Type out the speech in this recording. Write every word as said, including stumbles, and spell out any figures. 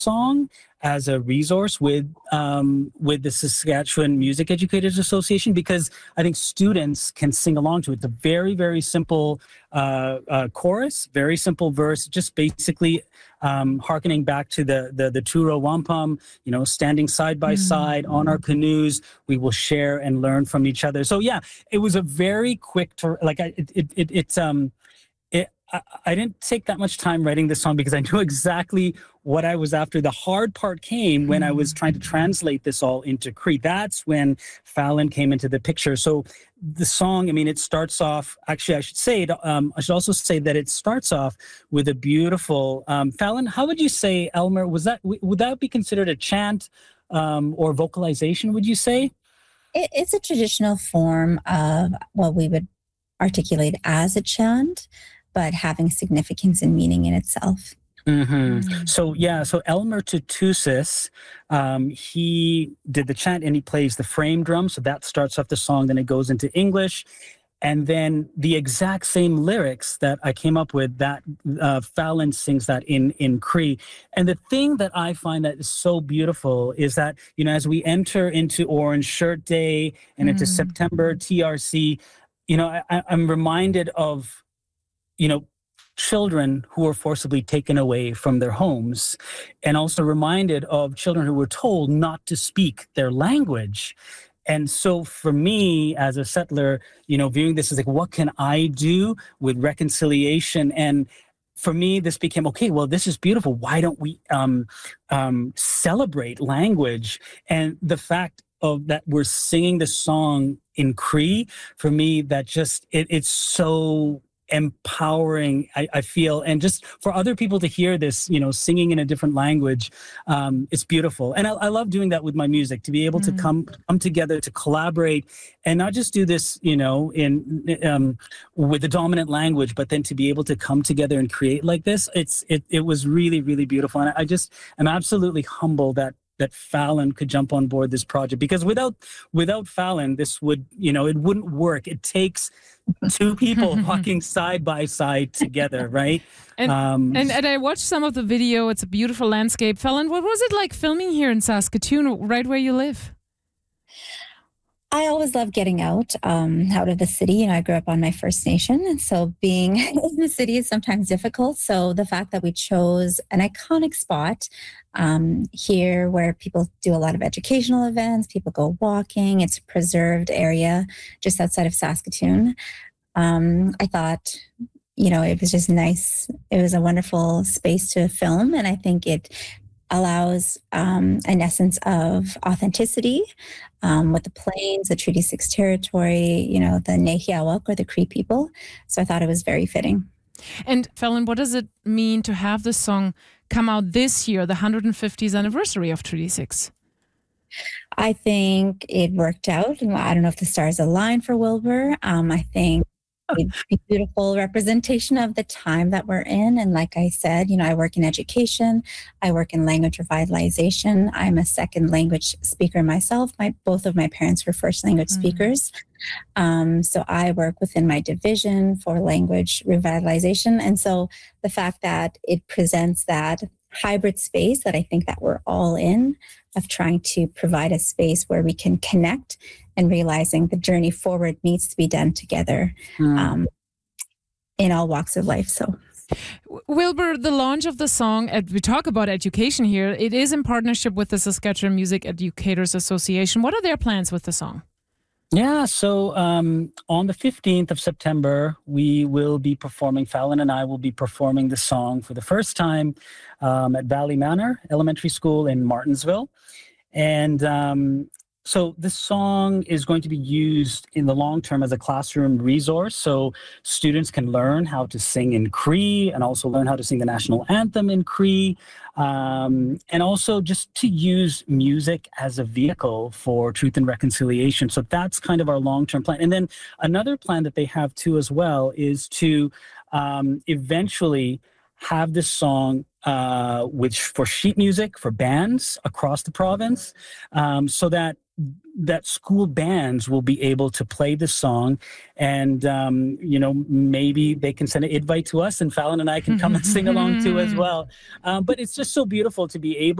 song as a resource with um, with the Saskatchewan Music Educators Association, because I think students can sing along to it. It's a very, very simple uh, uh, chorus, very simple verse, just basically um, hearkening back to the the, the Turo Wampum, you know, standing side by side on our canoes, we will share and learn from each other. So yeah, it was a very quick, to, like I, it, it, it, it's, um, it, I, I didn't take that much time writing this song because I knew exactly what I was after. The hard part came when I was trying to translate this all into Cree. That's when Fallon came into the picture. So the song, I mean, it starts off, actually, I should say, it, um, I should also say that it starts off with a beautiful, um, Fallon, how would you say, Elmer, was that, would that be considered a chant um, or vocalization, would you say? It, it's a traditional form of what we would articulate as a chant, but having significance and meaning in itself. Mm-hmm. Mm. So yeah, so Elmer Tutusis, um, he did the chant and he plays the frame drum. So that starts off the song, then it goes into English. And then the exact same lyrics that I came up with, that uh, Fallon sings that in, in Cree. And the thing that I find that is so beautiful is that, you know, as we enter into Orange Shirt Day and mm. into September T R C, you know, I, I'm reminded of, you know, children who were forcibly taken away from their homes, and also reminded of children who were told not to speak their language. And so for me as a settler, you know, viewing this as like, what can I do with reconciliation? And for me, this became, okay, well, this is beautiful. Why don't we um, um, celebrate language? And the fact of that we're singing the song in Cree, for me, that just, it, it's so empowering, I, I feel, and just for other people to hear this, you know, singing in a different language, um, it's beautiful. And I, I love doing that with my music, to be able mm-hmm. to come come together, to collaborate, and not just do this, you know, in um, with the dominant language, but then to be able to come together and create like this. It's it it was really, really beautiful, and I, I just am absolutely humbled that that Fallon could jump on board this project, because without without Fallon, this would, you know, it wouldn't work. It takes two people walking side by side together, right? And, um, and and I watched some of the video. It's a beautiful landscape. Fallon, what was it like filming here in Saskatoon, right where you live? I always love getting out, um, out of the city. You know, I grew up on my First Nation, and so being in the city is sometimes difficult. So the fact that we chose an iconic spot um, here where people do a lot of educational events, people go walking, it's a preserved area just outside of Saskatoon. Um, I thought, you know, it was just nice. It was a wonderful space to film, and I think it allows um, an essence of authenticity um, with the Plains, the Treaty six territory, you know, the Nehiawak, or the Cree people. So I thought it was very fitting. And Fallon, what does it mean to have this song come out this year, the one hundred fiftieth anniversary of Treaty six? I think it worked out. I don't know if the stars aligned for Wilbur. Um, I think it's a beautiful representation of the time that we're in. And like I said, you know, I work in education. I work in language revitalization. I'm a second language speaker myself. My both of my parents were first language mm. speakers. Um, so I work within my division for language revitalization. And so the fact that it presents that hybrid space that I think that we're all in, of trying to provide a space where we can connect and realizing the journey forward needs to be done together mm. um, in all walks of life. So, Wilbur, the launch of the song, we talk about education here, it is in partnership with the Saskatchewan Music Educators Association. What are their plans with the song? Yeah, so um, on the fifteenth of September, we will be performing, Fallon and I will be performing the song for the first time um, at Valley Manor Elementary School in Martensville. And um, so this song is going to be used in the long term as a classroom resource. So students can learn how to sing in Cree and also learn how to sing the national anthem in Cree. Um, and also just to use music as a vehicle for truth and reconciliation. So that's kind of our long-term plan. And then another plan that they have too as well is to um, eventually have this song uh, which for sheet music, for bands across the province, um, so that that school bands will be able to play the song, and um, you know, maybe they can send an invite to us, and Fallon and I can come and sing along too as well. Um, but it's just so beautiful to be able